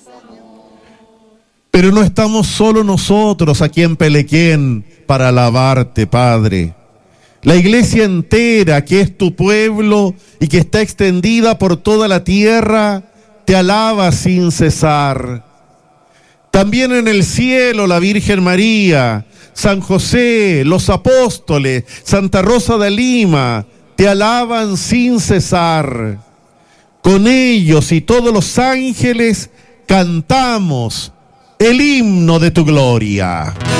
Pero no estamos solo nosotros aquí en Pelequén para alabarte, Padre. La iglesia entera, que es tu pueblo y que está extendida por toda la tierra, te alaba sin cesar. También en el cielo la Virgen María, San José, los apóstoles, Santa Rosa de Lima, te alaban sin cesar. Con ellos y todos los ángeles cantamos el himno de tu gloria.